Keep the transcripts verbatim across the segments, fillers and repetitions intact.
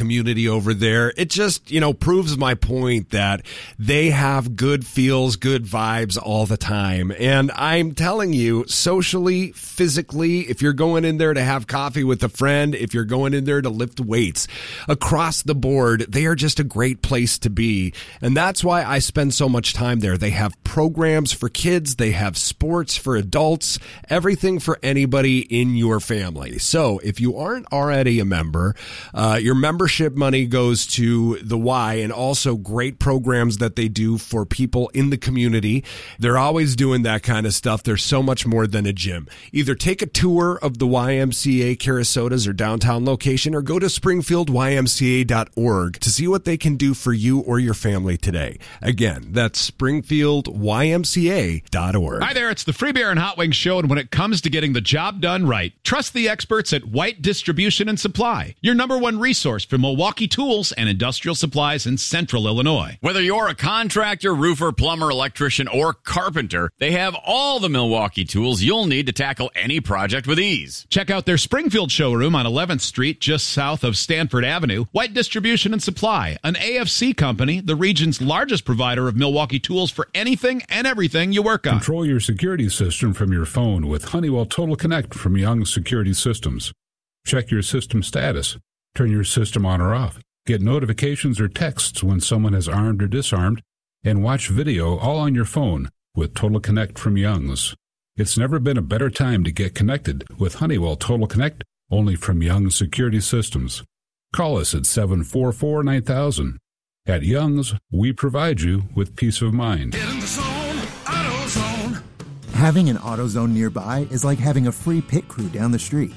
community over there. It just, you know, proves my point that they have good feels, good vibes all the time. And I'm telling you, socially, physically, if you're going in there to have coffee with a friend, if you're going in there to lift weights, across the board, they are just a great place to be. And that's why I spend so much time there. They have programs for kids. They have sports for adults, everything for anybody in your family. So if you aren't already a member, uh, your membership money goes to the Y, and also great programs that they do for people in the community. They're always doing that kind of stuff. There's so much more than a gym. Either take a tour of the Y M C A Carasota's or downtown location, or go to springfield y m c a dot org to see what they can do for you or your family today. Again, that's springfield y m c a dot org. Hi there, it's the Free Beer and Hot Wings Show, and when it comes to getting the job done right, trust the experts at White Distribution and Supply, your number one resource for Milwaukee tools and industrial supplies in central Illinois. Whether you're a contractor, roofer, plumber, electrician, or carpenter, they have all the Milwaukee tools you'll need to tackle any project with ease. Check out their Springfield showroom on eleventh Street, just south of Stanford Avenue. White Distribution and Supply, an A F C company, the region's largest provider of Milwaukee tools for anything and everything you work on. Control your security system from your phone with Honeywell Total Connect from Young Security Systems. Check your system status. Turn your system on or off. Get notifications or texts when someone is armed or disarmed, and watch video all on your phone with Total Connect from Young's. It's never been a better time to get connected with Honeywell Total Connect, only from Young Security Systems. Call us at seven four four, nine thousand. At Young's, we provide you with peace of mind. Get in the zone, AutoZone. Having an AutoZone nearby is like having a free pit crew down the street.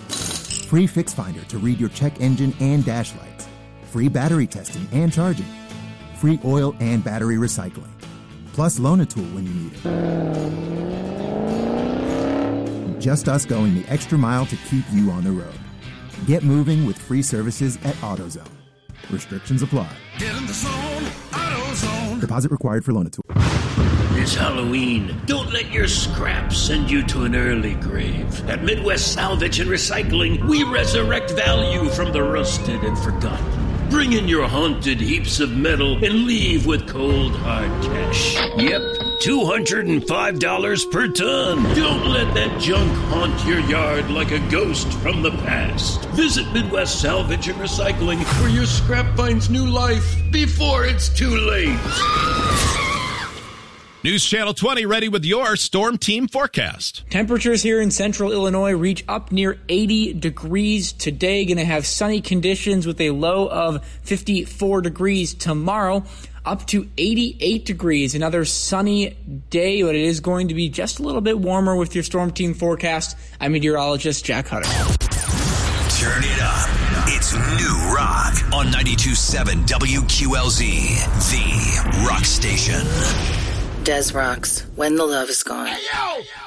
Free Fix Finder to read your check engine and dash lights. Free battery testing and charging. Free oil and battery recycling. Plus Loan-A-Tool when you need it. Just us going the extra mile to keep you on the road. Get moving with free services at AutoZone. Restrictions apply. Get in the zone, AutoZone. Deposit required for Loan-A-Tool. It's Halloween. Don't let your scraps send you to an early grave. At Midwest Salvage and Recycling, we resurrect value from the rusted and forgotten. Bring in your haunted heaps of metal and leave with cold, hard cash. Yep, two hundred five dollars per ton. Don't let that junk haunt your yard like a ghost from the past. Visit Midwest Salvage and Recycling, where your scrap finds new life before it's too late. News Channel twenty ready with your Storm Team forecast. Temperatures here in central Illinois reach up near eighty degrees today. Going to have sunny conditions with a low of fifty-four degrees tomorrow. Up to eighty-eight degrees. Another sunny day, but it is going to be just a little bit warmer with your Storm Team forecast. I'm meteorologist Jack Hutter. Turn it up. It's New Rock on ninety-two point seven W Q L Z, the rock station. Des rocks when the love is gone. Hey, yo!